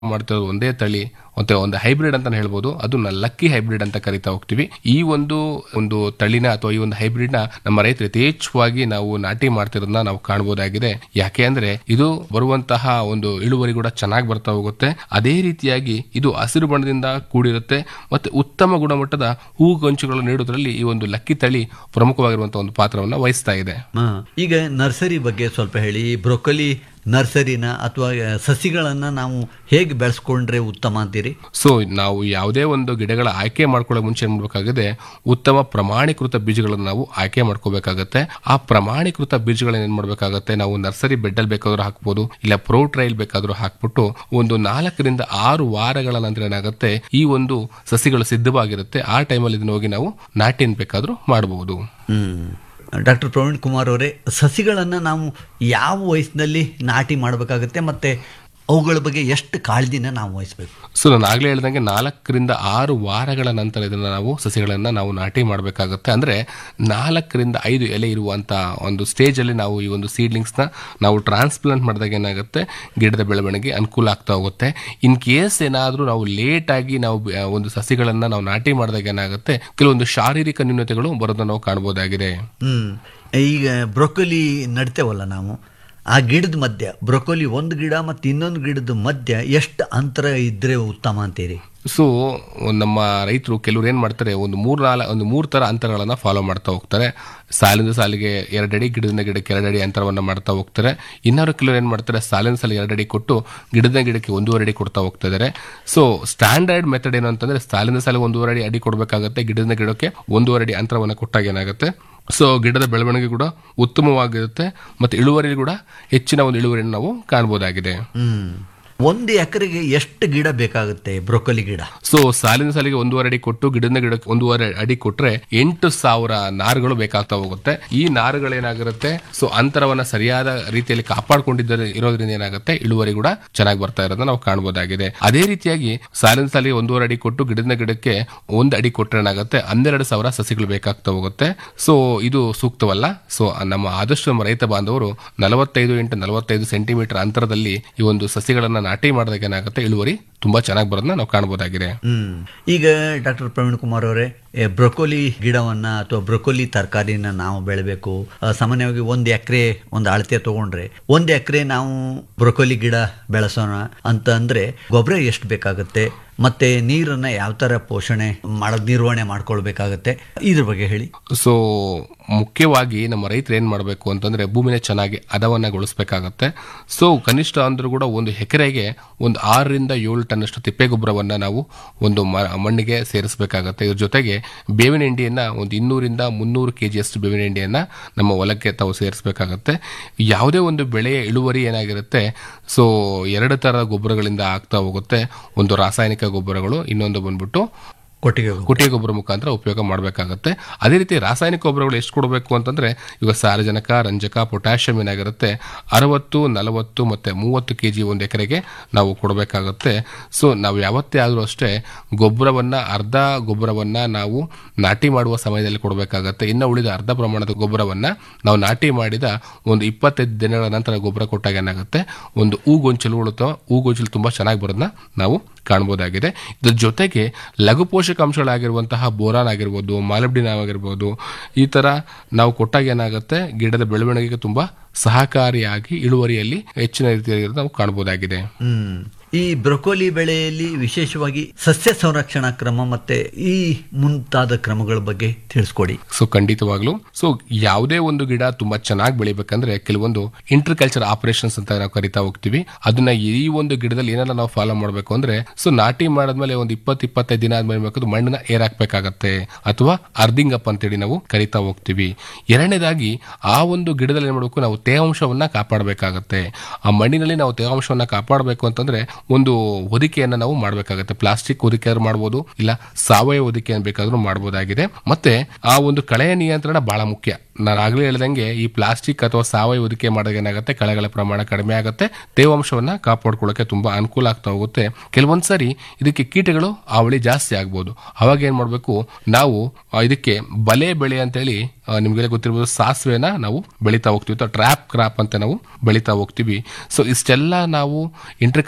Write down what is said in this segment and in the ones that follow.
ಮಾಡ್ತಿರೋದು ಒಂದೇ ತಳಿ ಮತ್ತೆ ಒಂದು ಹೈಬ್ರಿಡ್ ಅಂತ ಹೇಳ್ಬೋದು. ಅದು ಲಕ್ಕಿ ಹೈಬ್ರಿಡ್ ಅಂತ ಕರಿತಾ ಹೋಗ್ತೀವಿ. ಈ ಒಂದು ತಳಿನ ಅಥವಾ ಈ ಒಂದು ಹೈಬ್ರಿಡ್ ನ ನಮ್ಮ ರೈತರು ಯಥೇಚ್ಛವಾಗಿ ನಾವು ನಾಟಿ ಮಾಡ್ತಿರೋದನ್ನ ನಾವು ಕಾಣಬಹುದಾಗಿದೆ. ಯಾಕೆ ಅಂದ್ರೆ ಇದು ಬರುವಂತಹ ಒಂದು ಇಳುವರಿ ಕೂಡ ಚೆನ್ನಾಗಿ ಬರ್ತಾ ಹೋಗುತ್ತೆ. ಅದೇ ರೀತಿಯಾಗಿ ಇದು ಹಸಿರು ಬಣ್ಣದಿಂದ ಕೂಡಿರುತ್ತೆ ಮತ್ತೆ ಉತ್ತಮ ಗುಣಮಟ್ಟದ ಹೂಗೊಂಚುಗಳನ್ನು ನೀಡುವುದರಲ್ಲಿ ಈ ಒಂದು ಲಕ್ಕಿ ತಳಿ ಪ್ರಮುಖವಾಗಿರುವಂತಹ ಒಂದು ಪಾತ್ರವನ್ನು ವಹಿಸ್ತಾ ಇದೆ. ಈಗ ನರ್ಸರಿ ಬಗ್ಗೆ ಸ್ವಲ್ಪ ಹೇಳಿ. ಬ್ರೊಕೊಲಿ ನರ್ಸರಿನ ಅಥವಾ ಸಸಿಗಳನ್ನ ನಾವು ಹೇಗೆ ಬೆಳೆಸ್ಕೊಂಡ್ರೆ ಉತ್ತಮ ಅಂತೀರಿ? ಸೊ ನಾವು ಯಾವುದೇ ಒಂದು ಗಿಡಗಳ ಆಯ್ಕೆ ಮಾಡ್ಕೊಳ್ಳೋ ಮುಂಚೆ ಏನ್ ಮಾಡಬೇಕಾಗಿದೆ, ಉತ್ತಮ ಪ್ರಮಾಣೀಕೃತ ಬೀಜಗಳನ್ನು ನಾವು ಆಯ್ಕೆ ಮಾಡ್ಕೋಬೇಕಾಗತ್ತೆ. ಆ ಪ್ರಮಾಣೀಕೃತ ಬೀಜಗಳನ್ನ ಏನ್ ಮಾಡ್ಬೇಕಾಗತ್ತೆ, ನಾವು ನರ್ಸರಿ ಬೆಡ್ ಅಲ್ಲಿ ಬೇಕಾದ್ರೂ ಹಾಕ್ಬೋದು, ಇಲ್ಲ ಪ್ರೋ ಟ್ರೈಲ್ ಬೇಕಾದ್ರೂ ಹಾಕ್ಬಿಟ್ಟು ಒಂದು 4 ರಿಂದ 6 ವಾರಗಳ ನಂತರ ಏನಾಗುತ್ತೆ, ಈ ಒಂದು ಸಸಿಗಳು ಸಿದ್ಧವಾಗಿರುತ್ತೆ. ಆ ಟೈಮಲ್ಲಿ ಇದನ್ನ ಹೋಗಿ ನಾವು ನಾಟಿನ್ ಬೇಕಾದ್ರೂ ಮಾಡಬಹುದು. ಡಾಕ್ಟರ್ ಪ್ರವೀಣ್ ಕುಮಾರ್ ಅವರೇ, ಸಸಿಗಳನ್ನು ನಾವು ಯಾವ ವಯಸ್ಸಿನಲ್ಲಿ ನಾಟಿ ಮಾಡಬೇಕಾಗುತ್ತೆ ಮತ್ತೆ ಅವುಗಳ ಬಗ್ಗೆ ಎಷ್ಟು ಕಾಳಜಿನ ನಾವು ವಹಿಸಬೇಕು? ಸೊ ನಾನು ಆಗ್ಲೇ ಹೇಳ್ದಂಗೆ 4 ರಿಂದ 6 ವಾರಗಳ ನಂತರ ಇದನ್ನ ನಾವು ಸಸಿಗಳನ್ನ ನಾವು ನಾಟಿ ಮಾಡಬೇಕಾಗುತ್ತೆ. ಅಂದ್ರೆ 4 ರಿಂದ 5 ಎಲೆ ಇರುವಂತ ಒಂದು ಸ್ಟೇಜ್ ಅಲ್ಲಿ ನಾವು ಈ ಒಂದು ಸೀಡ್ಲಿಂಗ್ಸ್ ನ ನಾವು ಟ್ರಾನ್ಸ್ಪ್ಲಾಂಟ್ ಮಾಡಿದಾಗ ಏನಾಗುತ್ತೆ, ಗಿಡದ ಬೆಳವಣಿಗೆ ಅನುಕೂಲ ಆಗ್ತಾ ಹೋಗುತ್ತೆ. ಇನ್ ಕೇಸ್ ಏನಾದ್ರೂ ನಾವು ಲೇಟ್ ಆಗಿ ನಾವು ಒಂದು ಸಸಿಗಳನ್ನ ನಾವು ನಾಟಿ ಮಾಡಿದಾಗ ಏನಾಗುತ್ತೆ, ಕೆಲವೊಂದು ಶಾರೀರಿಕ ನ್ಯೂನತೆಗಳು ಬರೋದನ್ನ ನಾವು ಕಾಣಬಹುದಾಗಿದೆ. ಈಗ ಬ್ರೊಕೊಲಿ ನಡ್ತೇವಲ್ಲ ನಾವು, ಆ ಗಿಡದ ಮಧ್ಯ ಬ್ರೊಕೊಲಿ ಒಂದು ಗಿಡ ಮತ್ತು ಇನ್ನೊಂದು ಗಿಡದ ಮಧ್ಯ ಎಷ್ಟು ಅಂತರ ಇದ್ರೆ ಉತ್ತಮ ಅಂತೀರಿ? ಸೊ ನಮ್ಮ ರೈತರು ಕೆಲವರು ಏನ್ ಮಾಡ್ತಾರೆ, ಒಂದು ಮೂರು ತರ ಅಂತರಗಳನ್ನ ಫಾಲೋ ಮಾಡ್ತಾ ಹೋಗ್ತಾರೆ. ಸಾಲಿಂದ ಸಾಲಿಗೆ 2 ಅಡಿ, ಗಿಡದಿಂದ ಗಿಡಕ್ಕೆ 2 ಅಡಿ ಅಂತರವನ್ನ ಮಾಡ್ತಾ ಹೋಗ್ತಾರೆ. ಇನ್ನಾರು ಕೆಲವರು ಏನ್ ಮಾಡ್ತಾರೆ, ಸಾಲಿನ ಸಾಲಿಗೆ 2 ಅಡಿ ಕೊಟ್ಟು ಗಿಡದ ಗಿಡಕ್ಕೆ 1.5 ಅಡಿ ಕೊಡ್ತಾ ಹೋಗ್ತಾ ಇದಾರೆ. ಸೊ ಸ್ಟ್ಯಾಂಡರ್ಡ್ ಮೆಥಡ್ ಏನು ಅಂತಂದ್ರೆ, ಸಾಲಿನ ಸಾಲಿಗೆ 1.5 ಅಡಿ ಕೊಡಬೇಕಾಗುತ್ತೆ, ಗಿಡದ ಗಿಡಕ್ಕೆ 1.5 ಅಡಿ ಅಂತರವನ್ನ ಕೊಟ್ಟಾಗ ಏನಾಗುತ್ತೆ, ಸೊ ಗಿಡದ ಬೆಳವಣಿಗೆ ಕೂಡ ಉತ್ತಮವಾಗಿರುತ್ತೆ ಮತ್ತೆ ಇಳುವರಿ ಕೂಡ ಹೆಚ್ಚಿನ ಒಂದು ಇಳುವರಿಯನ್ನು ನಾವು ಕಾಣಬಹುದಾಗಿದೆ. 1 ಎಕರೆಗೆ ಎಷ್ಟು ಗಿಡ ಬೇಕಾಗುತ್ತೆ ಬ್ರೊಕೊಲಿ ಗಿಡ? ಸೊ ಸಾಲಿನ ಸಾಲಿಗೆ 1.5 ಅಡಿ ಕೊಟ್ಟು ಗಿಡದ ಗಿಡಕ್ಕೆ 1.5 ಅಡಿ ಕೊಟ್ರೆ 8,000 ನಾರುಗಳು ಬೇಕಾಗ್ತಾ ಹೋಗುತ್ತೆ. ಈ ನಾರುಗಳೇನಾಗಿರುತ್ತೆ, ಸೊ ಅಂತರವನ್ನ ಸರಿಯಾದ ರೀತಿಯಲ್ಲಿ ಕಾಪಾಡಿಕೊಂಡಿದ್ದರೆ ಇರೋದ್ರಿಂದ ಏನಾಗುತ್ತೆ, ಇಳುವರಿ ಕೂಡ ಚೆನ್ನಾಗಿ ಬರ್ತಾ ಇರೋದನ್ನ ನಾವು ಕಾಣಬಹುದಾಗಿದೆ. ಅದೇ ರೀತಿಯಾಗಿ ಸಾಲಿನ ಸಾಲಿಗೆ 1.5 ಅಡಿ ಕೊಟ್ಟು ಗಿಡದ ಗಿಡಕ್ಕೆ 1 ಅಡಿ ಕೊಟ್ರೆ ಏನಾಗುತ್ತೆ, 12,000 ಸಸಿಗಳು ಬೇಕಾಗ್ತಾ ಹೋಗುತ್ತೆ. ಸೊ ಇದು ಸೂಕ್ತವಲ್ಲ. ಸೊ ಆದಷ್ಟು ನಮ್ಮ ರೈತ ಬಾಂಧವರು 45 × 45 ಸೆಂಟಿಮೀಟರ್ ಅಂತರದಲ್ಲಿ ಈ ಒಂದು ಸಸಿಗಳನ್ನ ನಾಟಿ ಮಾಡಿದಾಗ ಏನಾಗುತ್ತೆ, ಇಳುವರಿ ತುಂಬಾ ಚೆನ್ನಾಗಿ ಬರೋದನ್ನ ನಾವು ಕಾಣಬಹುದಾಗಿದೆ. ಈಗ ಡಾಕ್ಟರ್ ಪ್ರವೀಣ್ ಕುಮಾರ್ ಅವರೇ, ಬ್ರೊಕೊಲಿ ಗಿಡವನ್ನ ಅಥವಾ ಬ್ರೊಕೊಲಿ ತರಕಾರಿನ ನಾವು ಬೆಳಬೇಕು, ಸಾಮಾನ್ಯವಾಗಿ 1 ಎಕರೆ ಒಂದು ಅಳತೆ ತಗೊಂಡ್ರೆ 1 ಎಕರೆ ನಾವು ಬ್ರೊಕೊಲಿ ಗಿಡ ಬೆಳೆಸೋಣ ಅಂತ ಅಂದ್ರೆ ಗೊಬ್ಬರ ಎಷ್ಟು ಬೇಕಾಗುತ್ತೆ ಮತ್ತೆ ನೀರನ್ನ ಯಾವ ತರ ಪೋಷಣೆ ನಿರ್ವಹಣೆ ಮಾಡ್ಕೊಳ್ಬೇಕಾಗತ್ತೆ, ಇದ್ರ ಬಗ್ಗೆ ಹೇಳಿ. ಸೊ ಮುಖ್ಯವಾಗಿ ನಮ್ಮ ರೈತರು ಏನ್ ಮಾಡಬೇಕು ಅಂತಂದ್ರೆ, ಭೂಮಿನ ಚೆನ್ನಾಗಿ ಹದವನ್ನಗೊಳಿಸಬೇಕಾಗತ್ತೆ. ಸೊ ಕನಿಷ್ಠ ಅಂದ್ರೂ ಕೂಡ 1 ಎಕರೆಗೆ ಒಂದು 6 ರಿಂದ 7 ಟನ್ ಅಷ್ಟು ತಿಪ್ಪೆ ಗೊಬ್ಬರವನ್ನ ನಾವು ಒಂದು ಮಣ್ಣಿಗೆ ಸೇರಿಸಬೇಕಾಗತ್ತೆ. ಇದ್ರ ಜೊತೆಗೆ ಬೇವಿನ ಹಿಂಡಿಯನ್ನ ಒಂದು 200 ರಿಂದ 300 kg ಅಷ್ಟು ಬೇವಿನ ಹಿಂಡಿಯನ್ನ ನಮ್ಮ ಹೊಲಕ್ಕೆ ತಾವು ಸೇರಿಸಬೇಕಾಗತ್ತೆ. ಯಾವುದೇ ಒಂದು ಬೆಳೆಯ ಇಳುವರಿ ಏನಾಗಿರುತ್ತೆ, ಸೊ 2 ತರದ ಗೊಬ್ಬರಗಳಿಂದ ಆಗ್ತಾ ಹೋಗುತ್ತೆ. ಒಂದು ರಾಸಾಯನಿಕ ಗೊಬ್ಬರಗಳು, ಇನ್ನೊಂದು ಬಂದ್ಬಿಟ್ಟು ಕೊಟ್ಟಿಗೆ ಗೊಬ್ಬರ ಮುಖಾಂತರ ಉಪಯೋಗ ಮಾಡಬೇಕಾಗುತ್ತೆ. ಅದೇ ರೀತಿ ರಾಸಾಯನಿಕ ಗೊಬ್ಬರಗಳು ಎಷ್ಟು ಕೊಡಬೇಕು ಅಂತಂದ್ರೆ, ಈಗ ಸಾರಜನಕ, ರಂಜಕ, ಪೊಟ್ಯಾಷಿಯಂ ಏನಾಗಿರುತ್ತೆ 60, 40 ಮತ್ತೆ 30 kg 1 ಎಕರೆಗೆ ನಾವು ಕೊಡಬೇಕಾಗುತ್ತೆ. ಸೊ ನಾವು ಯಾವತ್ತೇ ಆದ್ರೂ ಅಷ್ಟೇ ಅರ್ಧ ಗೊಬ್ಬರವನ್ನ ನಾವು ನಾಟಿ ಮಾಡುವ ಸಮಯದಲ್ಲಿ ಕೊಡಬೇಕಾಗತ್ತೆ. ಇನ್ನು ಉಳಿದ ಅರ್ಧ ಪ್ರಮಾಣದ ಗೊಬ್ಬರವನ್ನ ನಾವು ನಾಟಿ ಮಾಡಿದ ಒಂದು 25 ದಿನಗಳ ನಂತರ ಗೊಬ್ಬರ ಕೊಟ್ಟಾಗ ಏನಾಗುತ್ತೆ, ಒಂದು ಹೂಗೊಂಚಲು ತುಂಬಾ ಚೆನ್ನಾಗಿ ಬರೋದನ್ನ ನಾವು ಕಾಣಬಹುದಾಗಿದೆ. ಇದ್ರ ಜೊತೆಗೆ ಲಘು ಪೋಷಕಾಂಶಗಳಾಗಿರುವಂತಹ ಬೋರಾನ್ ಆಗಿರ್ಬೋದು, ಮಾಲಿಬ್ಡಿನಮ್ ಆಗಿರ್ಬೋದು, ಈ ತರ ನಾವು ಕೊಟ್ಟಾಗ ಏನಾಗುತ್ತೆ, ಗಿಡದ ಬೆಳವಣಿಗೆಗೆ ತುಂಬಾ ಸಹಕಾರಿಯಾಗಿ ಇಳುವರಿಯಲ್ಲಿ ಹೆಚ್ಚಿನ ರೀತಿಯಲ್ಲಿ ನಾವು ಕಾಣಬಹುದಾಗಿದೆ. ಈ ಬ್ರೊಕೊಲಿ ಬೆಳೆಯಲ್ಲಿ ವಿಶೇಷವಾಗಿ ಸಸ್ಯ ಸಂರಕ್ಷಣಾ ಕ್ರಮ ಮತ್ತೆ ಈ ಮುಂತಾದ ಕ್ರಮಗಳ ಬಗ್ಗೆ ತಿಳಿಸ್ಕೊಡಿ. ಸೊ ಖಂಡಿತವಾಗ್ಲು. ಸೊ ಯಾವುದೇ ಒಂದು ಗಿಡ ತುಂಬಾ ಚೆನ್ನಾಗಿ ಬೆಳಿಬೇಕಂದ್ರೆ ಕೆಲವೊಂದು ಇಂಟರ್ಕಲ್ಚರ್ ಆಪರೇಷನ್ಸ್ ಅಂತ ನಾವು ಕರಿತಾ ಹೋಗ್ತೀವಿ. ಅದನ್ನ ಈ ಒಂದು ಗಿಡದಲ್ಲಿ ಏನೆಲ್ಲ ನಾವು ಫಾಲೋ ಮಾಡಬೇಕು ಅಂದ್ರೆ, ಸೊ ನಾಟಿ ಮಾಡಿದ್ಮೇಲೆ ಒಂದು 20-25 ದಿನ ಆದ್ಮೇಲೆ ಮಣ್ಣನ್ನ ಏರಾಕ್ಬೇಕಾಗತ್ತೆ ಅಥವಾ ಅರ್ದಿಂಗ್ ಅಪ್ ಅಂತೇಳಿ ನಾವು ಕರಿತಾ ಹೋಗ್ತೀವಿ. ಎರಡನೇದಾಗಿ ಆ ಒಂದು ಗಿಡದಲ್ಲಿ ಏನ್ ಮಾಡಬೇಕು, ನಾವು ತೇವಾಂಶವನ್ನ ಕಾಪಾಡಬೇಕಾಗತ್ತೆ. ಆ ಮಣ್ಣಿನಲ್ಲಿ ನಾವು ತೇವಾಂಶವನ್ನ ಕಾಪಾಡಬೇಕು ಅಂತಂದ್ರೆ ಒಂದು ಹೊದಿಕೆಯನ್ನ ನಾವು ಮಾಡಬೇಕಾಗುತ್ತೆ. ಪ್ಲಾಸ್ಟಿಕ್ ಹೊದಿಕೆ ಮಾಡಬಹುದು, ಇಲ್ಲ ಸಾವಯವ ಹೊದಿಕೆ ಬೇಕಾದ್ರೂ ಮಾಡಬಹುದಾಗಿದೆ. ಮತ್ತೆ ಆ ಒಂದು ಕಳೆಯ ನಿಯಂತ್ರಣ ಬಹಳ ಮುಖ್ಯ. ನಾನು ಆಗ್ಲೇ ಹೇಳ್ದಂಗೆ ಈ ಪ್ಲಾಸ್ಟಿಕ್ ಅಥವಾ ಸಾವಯವ ಹೊದಿಕೆ ಮಾಡಿದಾಗ ಏನಾಗುತ್ತೆ, ಕಳೆಗಳ ಪ್ರಮಾಣ ಕಡಿಮೆ ಆಗುತ್ತೆ, ತೇವಾಂಶವನ್ನ ಕಾಪಾಡ್ಕೊಳ್ಳೋಕೆ ತುಂಬಾ ಅನುಕೂಲ ಆಗ್ತಾ ಹೋಗುತ್ತೆ. ಕೆಲವೊಂದ್ಸರಿ ಇದಕ್ಕೆ ಕೀಟಗಳು ಹಾವಳಿ ಜಾಸ್ತಿ ಆಗ್ಬಹುದು. ಅವಾಗ ಏನ್ ಮಾಡ್ಬೇಕು, ನಾವು ಇದಕ್ಕೆ ಬೆಳೆ ಅಂತೇಳಿ ನಿಮ್ಗೆಲ್ಲ ಗೊತ್ತಿರಬಹುದು, ಸಾಸಿವೆನ ನಾವು ಬೆಳಿತಾ ಹೋಗ್ತೀವಿ ಅಥವಾ ಟ್ರ್ಯಾಪ್ ಕ್ರಾಪ್ ಅಂತ ನಾವು ಬೆಳಿತಾ ಹೋಗ್ತೀವಿ. ಸೊ ಇಷ್ಟೆಲ್ಲ ನಾವು ಇಂಟರ್ಕಲ್ಚರ್ ಆಪರೇಷನ್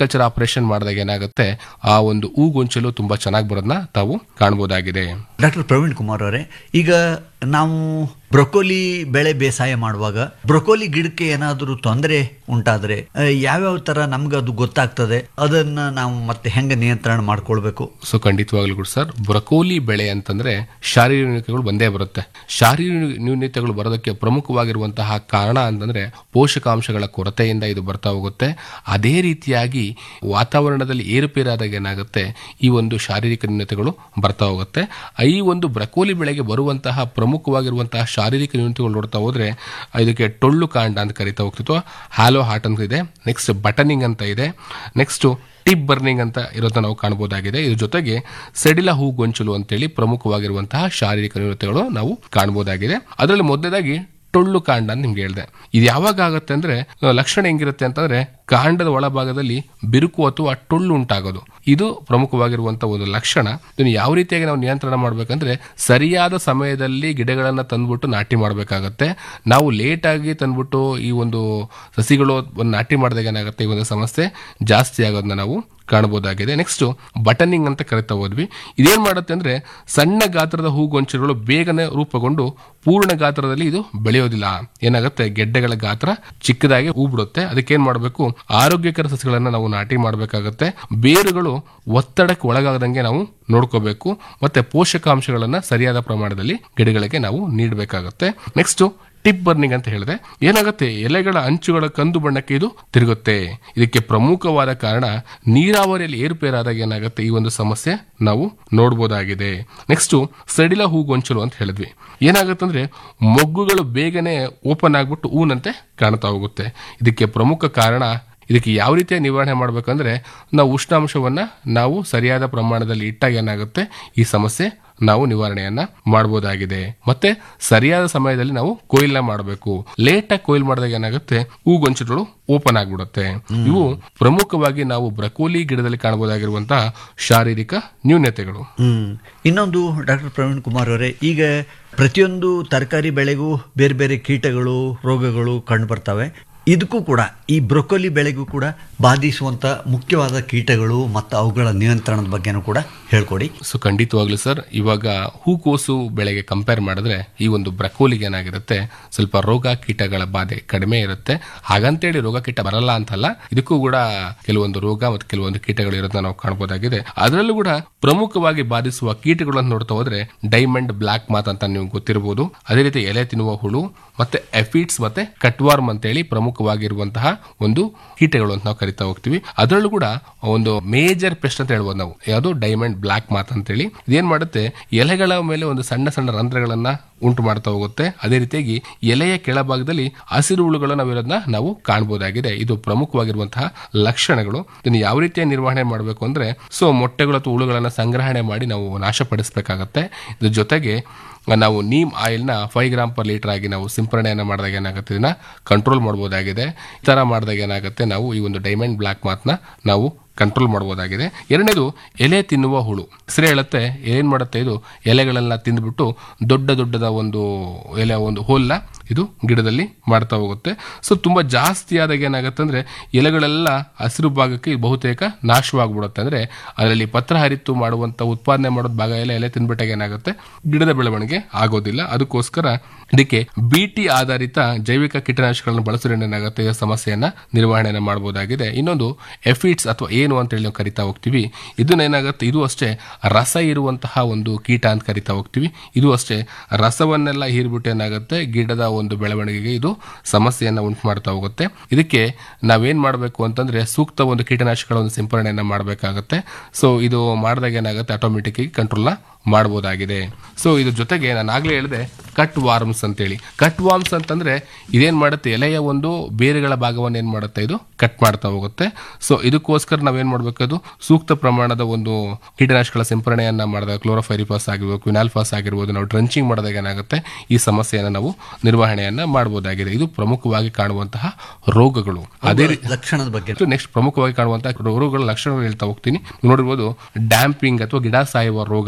ಆಪರೇಷನ್ ಮಾಡಿದಾಗ ಏನಾಗುತ್ತೆ ಆ ಒಂದು ಹೂಗೊಂಚಲು ತುಂಬಾ ಚೆನ್ನಾಗಿ ಬರೋದನ್ನ ತಾವು ಕಾಣಬಹುದಾಗಿದೆ. ಡಾಕ್ಟರ್ ಪ್ರವೀಣ್ ಕುಮಾರ್ ಅವರೇ, ಈಗ ನಾವು ಬ್ರೊಕೋಲಿ ಬೆಳೆ ಬೇಸಾಯ ಮಾಡುವಾಗ ಬ್ರೊಕೋಲಿ ಗಿಡಕ್ಕೆ ಏನಾದರೂ ತೊಂದರೆ ಉಂಟಾದ್ರೆ ಯಾವ್ಯಾವ ತರ ನಮ್ಗೆ ಅದು ಗೊತ್ತಾಗ್ತದೆ, ಅದನ್ನ ನಾವು ಮತ್ತೆ ಹೆಂಗೆ ನಿಯಂತ್ರಣ ಮಾಡ್ಕೊಳ್ಬೇಕು? ಸೊ ಖಂಡಿತವಾಗ್ಲೂ ಕೂಡ ಸರ್, ಬ್ರೊಕೋಲಿ ಬೆಳೆ ಅಂತಂದ್ರೆ ಶಾರೀರಿಕ ನ್ಯೂನತೆಗಳು ಬಂದೇ ಬರುತ್ತೆ. ಶಾರೀರಿಕ ನ್ಯೂನತೆಗಳು ಬರೋದಕ್ಕೆ ಪ್ರಮುಖವಾಗಿರುವಂತಹ ಕಾರಣ ಅಂತಂದ್ರೆ ಪೋಷಕಾಂಶಗಳ ಕೊರತೆಯಿಂದ ಇದು ಬರ್ತಾ ಹೋಗುತ್ತೆ. ಅದೇ ರೀತಿಯಾಗಿ ವಾತಾವರಣದಲ್ಲಿ ಏರುಪೇರಾದಾಗ ಏನಾಗುತ್ತೆ, ಈ ಒಂದು ಶಾರೀರಿಕ ನ್ಯೂನತೆಗಳು ಬರ್ತಾ ಹೋಗುತ್ತೆ. ಈ ಒಂದು ಬ್ರೊಕೋಲಿ ಬೆಳೆಗೆ ಬರುವಂತಹ ಪ್ರಮುಖವಾಗಿರುವಂತಹ ಶಾರೀರಿಕ ನ್ಯೂನತೆಗಳು ನೋಡ್ತಾ ಹೋದ್ರೆ ಇದಕ್ಕೆ ಟೊಳ್ಳು ಕಾಂಡ ಅಂತ ಕರಿತಾ ಹೋಗ್ತಿತ್ತು, ಹ್ಯಾಲೋ ಹಾರ್ಟ್ ಅಂತ ಇದೆ, ನೆಕ್ಸ್ಟ್ ಬಟನಿಂಗ್ ಅಂತ ಇದೆ, ನೆಕ್ಸ್ಟ್ ಟಿಪ್ ಬರ್ನಿಂಗ್ ಅಂತ ಇರೋದನ್ನ ನಾವು ಕಾಣಬಹುದಾಗಿದೆ. ಇದ್ರ ಜೊತೆಗೆ ಸೆಡಿಲ ಹೂ ಗೊಂಚಲು ಅಂತೇಳಿ ಪ್ರಮುಖವಾಗಿರುವಂತಹ ಶಾರೀರಿಕ ನ್ಯೂನತೆಗಳು ನಾವು ಕಾಣಬಹುದಾಗಿದೆ. ಅದರಲ್ಲಿ ಮೊದಲನೇದಾಗಿ ಟೊಳ್ಳು ಕಾಂಡ ಅಂತ ನಿಮ್ಗೆ ಹೇಳಿದೆ. ಇದು ಯಾವಾಗ ಆಗುತ್ತೆ ಅಂದ್ರೆ ಲಕ್ಷಣ ಹೆಂಗಿರುತ್ತೆ ಅಂತಂದ್ರೆ ಕಾಂಡದ ಒಳಭಾಗದಲ್ಲಿ ಬಿರುಕು ಅಥವಾ ಟೊಳ್ಳು ಉಂಟಾಗೋದು, ಇದು ಪ್ರಮುಖವಾಗಿರುವಂತಹ ಒಂದು ಲಕ್ಷಣ. ಇದನ್ನು ಯಾವ ರೀತಿಯಾಗಿ ನಾವು ನಿಯಂತ್ರಣ ಮಾಡ್ಬೇಕಂದ್ರೆ ಸರಿಯಾದ ಸಮಯದಲ್ಲಿ ಗಿಡಗಳನ್ನ ತಂದ್ಬಿಟ್ಟು ನಾಟಿ ಮಾಡ್ಬೇಕಾಗತ್ತೆ. ನಾವು ಲೇಟ್ ಆಗಿ ತಂದ್ಬಿಟ್ಟು ಈ ಒಂದು ಸಸಿಗಳು ನಾಟಿ ಮಾಡಿದಾಗ ಏನಾಗುತ್ತೆ, ಈ ಒಂದು ಸಮಸ್ಯೆ ಜಾಸ್ತಿ ಆಗೋದನ್ನ ನಾವು ಕಾಣಬಹುದಾಗಿದೆ. ನೆಕ್ಸ್ಟ್ ಬಟನಿಂಗ್ ಅಂತ ಕರಿತಾ ಹೋದ್ವಿ. ಇದೇನ್ ಮಾಡುತ್ತೆ ಅಂದ್ರೆ ಸಣ್ಣ ಗಾತ್ರದ ಹೂಗೊಂಚಲುಗಳು ಬೇಗನೆ ರೂಪುಗೊಂಡು ಪೂರ್ಣ ಗಾತ್ರದಲ್ಲಿ ಇದು ಬೆಳೆಯೋದಿಲ್ಲ. ಏನಾಗುತ್ತೆ, ಗೆಡ್ಡೆಗಳ ಗಾತ್ರ ಚಿಕ್ಕದಾಗಿ ಹೂ ಬಿಡುತ್ತೆ. ಅದಕ್ಕೇನ್ ಮಾಡಬೇಕು, ಆರೋಗ್ಯಕರ ಸಸ್ಯಗಳನ್ನ ನಾವು ನಾಟಿ ಮಾಡಬೇಕಾಗತ್ತೆ. ಬೇರುಗಳು ಒತ್ತಡಕ್ಕೆ ಒಳಗಾಗದಂಗೆ ನಾವು ನೋಡ್ಕೋಬೇಕು. ಮತ್ತೆ ಪೋಷಕಾಂಶಗಳನ್ನ ಸರಿಯಾದ ಪ್ರಮಾಣದಲ್ಲಿ ಗಿಡಗಳಿಗೆ ನಾವು ನೀಡಬೇಕಾಗತ್ತೆ. ನೆಕ್ಸ್ಟ್ ಟಿಪ್ ಬರ್ನಿಂಗ್ ಅಂತ ಹೇಳಿದೆ. ಏನಾಗುತ್ತೆ, ಎಲೆಗಳ ಅಂಚುಗಳ ಕಂದು ಬಣ್ಣಕ್ಕೆ ಇದು ತಿರುಗುತ್ತೆ. ಇದಕ್ಕೆ ಪ್ರಮುಖವಾದ ಕಾರಣ ನೀರಾವರಿಯಲ್ಲಿ ಏರುಪೇರಾದಾಗ ಏನಾಗುತ್ತೆ, ಈ ಒಂದು ಸಮಸ್ಯೆ ನಾವು ನೋಡಬಹುದಾಗಿದೆ. ನೆಕ್ಸ್ಟ್ ಸಡಿಲ ಹೂಗೊಂಚಲು ಅಂತ ಹೇಳಿದ್ವಿ. ಏನಾಗುತ್ತೆ ಅಂದ್ರೆ ಮೊಗ್ಗುಗಳು ಬೇಗನೆ ಓಪನ್ ಆಗ್ಬಿಟ್ಟು ಹೂನಂತೆ ಕಾಣ್ತಾ ಹೋಗುತ್ತೆ. ಇದಕ್ಕೆ ಪ್ರಮುಖ ಕಾರಣ, ಇದಕ್ಕೆ ಯಾವ ರೀತಿಯ ನಿವಾರಣೆ ಮಾಡಬೇಕಂದ್ರೆ ನಾವು ಉಷ್ಣಾಂಶವನ್ನ ನಾವು ಸರಿಯಾದ ಪ್ರಮಾಣದಲ್ಲಿ ಇಟ್ಟಾಗ ಏನಾಗುತ್ತೆ, ಈ ಸಮಸ್ಯೆ ನಾವು ನಿವಾರಣೆಯನ್ನ ಮಾಡಬಹುದಾಗಿದೆ. ಮತ್ತೆ ಸರಿಯಾದ ಸಮಯದಲ್ಲಿ ನಾವು ಕೊಯ್ಲನ್ನ ಮಾಡಬೇಕು. ಲೇಟ್ ಆಗಿ ಕೊಯ್ಲು ಮಾಡಿದಾಗ ಏನಾಗುತ್ತೆ, ಹೂಗೊಂಚಲುಗಳು ಓಪನ್ ಆಗ್ಬಿಡುತ್ತೆ. ಇವು ಪ್ರಮುಖವಾಗಿ ನಾವು ಬ್ರೊಕೋಲಿ ಗಿಡದಲ್ಲಿ ಕಾಣಬಹುದಾಗಿರುವಂತಹ ಶಾರೀರಿಕ ನ್ಯೂನತೆಗಳು. ಇನ್ನೊಂದು ಡಾಕ್ಟರ್ ಪ್ರವೀಣ್ ಕುಮಾರ್ ಅವರೇ, ಈಗ ಪ್ರತಿಯೊಂದು ತರಕಾರಿ ಬೆಳೆಗೂ ಬೇರೆ ಬೇರೆ ಕೀಟಗಳು, ರೋಗಗಳು ಕಂಡು ಬರ್ತವೆ. ಇದಕ್ಕೂ ಕೂಡ ಈ ಬ್ರೊಕೋಲಿ ಬೆಳೆಗೂ ಕೂಡ ಬಾಧಿಸುವಂತ ಮುಖ್ಯವಾದ ಕೀಟಗಳು ಮತ್ತು ಅವುಗಳ ನಿಯಂತ್ರಣದ ಬಗ್ಗೆನೂ ಕೂಡ ಹೇಳ್ಕೊಡಿ. ಸೊ ಖಂಡಿತವಾಗ್ಲೂ ಸರ್, ಇವಾಗ ಹೂಕೋಸು ಬೆಳೆಗೆ ಕಂಪೇರ್ ಮಾಡಿದ್ರೆ ಈ ಒಂದು ಬ್ರೊಕೋಲಿಗೆ ಏನಾಗಿರುತ್ತೆ, ಸ್ವಲ್ಪ ರೋಗ ಕೀಟಗಳ ಬಾಧೆ ಕಡಿಮೆ ಇರುತ್ತೆ. ಹಾಗಂತೇಳಿ ರೋಗ ಕೀಟ ಬರಲ್ಲ ಅಂತಲ್ಲ, ಇದಕ್ಕೂ ಕೂಡ ಕೆಲವೊಂದು ರೋಗ ಮತ್ತು ಕೆಲವೊಂದು ಕೀಟಗಳು ಇರೋದನ್ನ ನಾವು ಕಾಣಬಹುದಾಗಿದೆ. ಅದರಲ್ಲೂ ಕೂಡ ಪ್ರಮುಖವಾಗಿ ಬಾಧಿಸುವ ಕೀಟಗಳನ್ನು ನೋಡ್ತಾ ಹೋದ್ರೆ ಡೈಮಂಡ್ ಬ್ಲಾಕ್ ಮಾತ್ ಅಂತ ನೀವು ಗೊತ್ತಿರಬಹುದು. ಅದೇ ರೀತಿ ಎಲೆ ತಿನ್ನುವ ಹುಳು, ಮತ್ತೆ ಎಫಿಡ್ಸ್, ಮತ್ತೆ ಕಟ್ವಾರ್ಮ್ ಅಂತೇಳಿ ಪ್ರಮುಖವಾಗಿರುವಂತಹ ಒಂದು ಕೀಟಗಳು ಅಂತ ನಾವು ಕರಿತಾ ಹೋಗ್ತೀವಿ. ಅದರಲ್ಲೂ ಕೂಡ ಒಂದು ಮೇಜರ್ ಪೆಸ್ಟ್ ಅಂತ ಹೇಳ್ಬೋದು ನಾವು, ಯಾವುದು ಡೈಮಂಡ್ ಬ್ಲಾಕ್ ಮಾತ್ ಅಂತೇಳಿ. ಇದೇನ್ ಮಾಡುತ್ತೆ, ಎಲೆಗಳ ಮೇಲೆ ಒಂದು ಸಣ್ಣ ಸಣ್ಣ ರಂಧ್ರಗಳನ್ನ ಉಂಟು ಮಾಡ್ತಾ ಹೋಗುತ್ತೆ. ಅದೇ ರೀತಿಯಾಗಿ ಎಲೆಯ ಕೆಳಭಾಗದಲ್ಲಿ ಹಸಿರು ಹುಳುಗಳು ನಾವಿರೋದನ್ನ ನಾವು ಕಾಣಬಹುದಾಗಿದೆ. ಇದು ಪ್ರಮುಖವಾಗಿರುವಂತಹ ಲಕ್ಷಣಗಳು. ಇದನ್ನು ಯಾವ ರೀತಿಯ ನಿರ್ವಹಣೆ ಮಾಡಬೇಕು ಅಂದ್ರೆ, ಸೊ ಮೊಟ್ಟೆಗಳು ಅಥವಾ ಹುಳುಗಳನ್ನ ಸಂಗ್ರಹಣೆ ಮಾಡಿ ನಾವು ನಾಶಪಡಿಸಬೇಕಾಗತ್ತೆ. ಇದ್ರ ಜೊತೆಗೆ ನಾವು ನೀಮ್ ಆಯಿಲ್ ನ 5 ಗ್ರಾಂ ಪರ್ ಲೀಟರ್ ಆಗಿ ನಾವು ಸಿಂಪರಣೆಯನ್ನ ಮಾಡಿದಾಗ ಏನಾಗುತ್ತೆ, ಇದನ್ನ ಕಂಟ್ರೋಲ್ ಮಾಡಬಹುದಾಗಿದೆ. ಈ ತರ ಮಾಡಿದಾಗ ಏನಾಗುತ್ತೆ, ನಾವು ಈ ಒಂದು ಡೈಮಂಡ್ ಬ್ಲಾಕ್ ಮಾತ್ ನ ನಾವು ಕಂಟ್ರೋಲ್ ಮಾಡಬಹುದಾಗಿದೆ. ಎರಡನೇದು ಎಲೆ ತಿನ್ನುವ ಹುಳು. ಹೆಸರೇ ಹೇಳುತ್ತೆ, ಏನ್ ಮಾಡುತ್ತೆ, ಇದು ಎಲೆಗಳೆಲ್ಲ ತಿಂದ್ಬಿಟ್ಟು ದೊಡ್ಡ ದೊಡ್ಡದ ಒಂದು ಎಲೆ ಒಂದು ಹೋಲ್ನ ಇದು ಗಿಡದಲ್ಲಿ ಮಾಡ್ತಾ ಹೋಗುತ್ತೆ. ಸೊ ತುಂಬಾ ಜಾಸ್ತಿ ಆದಾಗ ಏನಾಗುತ್ತೆ ಅಂದ್ರೆ ಎಲೆಗಳೆಲ್ಲ ಹಸಿರು ಭಾಗಕ್ಕೆ ಬಹುತೇಕ ನಾಶವಾಗ್ಬಿಡುತ್ತೆ. ಅಂದ್ರೆ ಅದರಲ್ಲಿ ಪತ್ರ ಹರಿತು ಮಾಡುವಂತ ಉತ್ಪಾದನೆ ಮಾಡೋದ್ ಭಾಗ ಎಲೆ ತಿನ್ಬಿಟ್ಟಾಗ ಏನಾಗುತ್ತೆ, ಗಿಡದ ಬೆಳವಣಿಗೆ ಆಗೋದಿಲ್ಲ. ಅದಕ್ಕೋಸ್ಕರ ಇದಕ್ಕೆ ಬಿಟಿ ಆಧಾರಿತ ಜೈವಿಕ ಕೀಟನಾಶಕಗಳನ್ನು ಬಳಸೋದ್ರಿಂದ ಏನಾಗುತ್ತೆ, ಈ ಸಮಸ್ಯೆಯನ್ನ ನಿರ್ವಹಣೆಯನ್ನ ಮಾಡಬಹುದಾಗಿದೆ. ಇನ್ನೊಂದು ಎಫಿಡ್ಸ್ ಅಥವಾ ಏನು ಅಂತ ಹೇಳಿ ನಾವು ಕರಿತಾ ಹೋಗ್ತೀವಿ. ಇದನ್ನ ಏನಾಗುತ್ತೆ, ಇದು ಅಷ್ಟೇ ರಸ ಇರುವಂತಹ ಒಂದು ಕೀಟ ಅಂತ ಕರಿತಾ ಹೋಗ್ತೀವಿ. ಇದು ಅಷ್ಟೇ ರಸವನ್ನೆಲ್ಲ ಹೀರ್ಬಿಟ್ಟು ಏನಾಗುತ್ತೆ, ಗಿಡದ ಒಂದು ಬೆಳವಣಿಗೆಗೆ ಇದು ಸಮಸ್ಯೆಯನ್ನ ಉಂಟು ಮಾಡ್ತಾ ಹೋಗುತ್ತೆ. ಇದಕ್ಕೆ ನಾವೇನ್ ಮಾಡಬೇಕು ಅಂತಂದ್ರೆ ಸೂಕ್ತ ಒಂದು ಕೀಟನಾಶಕಗಳ ಒಂದು ಸಿಂಪರಣೆಯನ್ನ ಮಾಡಬೇಕಾಗುತ್ತೆ. ಸೊ ಇದು ಮಾಡಿದಾಗ ಏನಾಗುತ್ತೆ, ಆಟೋಮೆಟಿಕ್ ಆಗಿ ಕಂಟ್ರೋಲ್ನ ಮಾಡಬಹುದಾಗಿದೆ. ಸೊ ಇದ್ರ ಜೊತೆಗೆ ನಾನು ಆಗ್ಲೇ ಹೇಳಿದೆ ಕಟ್ ವಾರ್ಮ್ಸ್ ಅಂತೇಳಿ. ಕಟ್ ವಾರ್ಮ್ಸ್ ಅಂತಂದ್ರೆ ಇದೇನ್ ಮಾಡುತ್ತೆ, ಎಲೆಯ ಒಂದು ಬೇರುಗಳ ಭಾಗವನ್ನು ಏನ್ ಮಾಡುತ್ತೆ, ಇದು ಕಟ್ ಮಾಡ್ತಾ ಹೋಗುತ್ತೆ. ಸೊ ಇದಕ್ಕೋಸ್ಕರ ನಾವೇನ್ ಮಾಡ್ಬೇಕು, ಅದು ಸೂಕ್ತ ಪ್ರಮಾಣದ ಒಂದು ಕೀಟನಾಶಕಗಳ ಸಿಂಪರಣೆಯನ್ನ ಮಾಡಿದಾಗ ಕ್ಲೋರೋಫೈರಿಫಾಸ್ ಆಗಿರ್ಬೋದು, ಕ್ವಿನಾಲ್ಫಾಸ್ ಆಗಿರ್ಬೋದು, ನಾವು ಡ್ರಂಚಿಂಗ್ ಮಾಡಿದಾಗ ಏನಾಗುತ್ತೆ, ಈ ಸಮಸ್ಯೆಯನ್ನ ನಾವು ನಿರ್ವಹಣೆಯನ್ನ ಮಾಡಬಹುದಾಗಿದೆ. ಇದು ಪ್ರಮುಖವಾಗಿ ಕಾಣುವಂತಹ ರೋಗಗಳು. ಅದೇ ಲಕ್ಷಣದ ಬಗ್ಗೆ ನೆಕ್ಸ್ಟ್ ಪ್ರಮುಖವಾಗಿ ಕಾಣುವಂತಹ ರೋಗಗಳ ಲಕ್ಷಣಗಳು ಹೇಳ್ತಾ ಹೋಗ್ತೀನಿ. ನೋಡಿರ್ಬೋದು, ಡ್ಯಾಂಪಿಂಗ್ ಅಥವಾ ಗಿಡ ಸಾಯುವ ರೋಗ ಅಂತ ಕರಿತಾ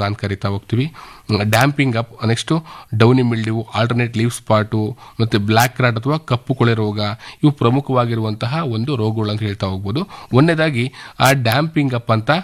ಹೇಳ್ತಾ ಹೋಗ್ತೀವಿ. Damping up, next downy mildew, alternate leave spot, ಮತ್ತೆ ಬ್ಲ್ಯಾಕ್ ರಾಟ್ ಅಥವಾ ಕಪ್ಪು ಕೊಳೆ ರೋಗ, ಇವು ಪ್ರಮುಖವಾಗಿರುವಂತಹ ಒಂದು ರೋಗಗಳು ಅಂತ ಹೇಳ್ತಾ ಹೋಗ್ಬೋದು. ಒಂದನೇದಾಗಿ ಆ ಡ್ಯಾಂಪಿಂಗ್ ಅಪ್ ಅಂತ